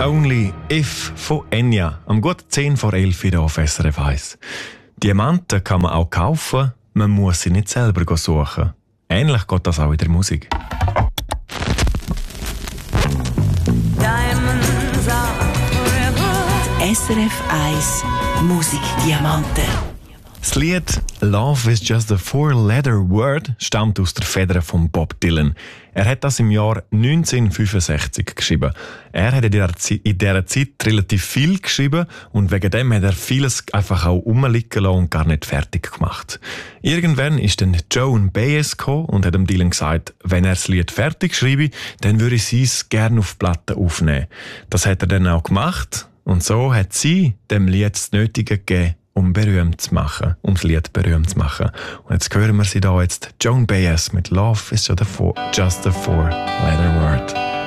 Only If von Enya. Am gut 10 vor 11 wieder auf SRF 1. Diamanten kann man auch kaufen, man muss sie nicht selber suchen. Ähnlich geht das auch in der Musik. SRF 1 Musikdiamanten. Das Lied «Love is just a four-letter word» stammt aus der Feder von Bob Dylan. Er hat das im Jahr 1965 geschrieben. Er hat in dieser Zeit relativ viel geschrieben und wegen dem hat er vieles einfach auch rumliegen lassen und gar nicht fertig gemacht. Irgendwann ist dann Joan Baez gekommen und hat dem Dylan gesagt, wenn er das Lied fertig schreibe, dann würde sie es gerne auf Platte aufnehmen. Das hat er dann auch gemacht und so hat sie dem Lied das Nötige gegeben, um berühmt zu machen, um das Lied berühmt zu machen. Und jetzt hören wir sie da jetzt, Joan Baez mit «Love is just a four-letter word».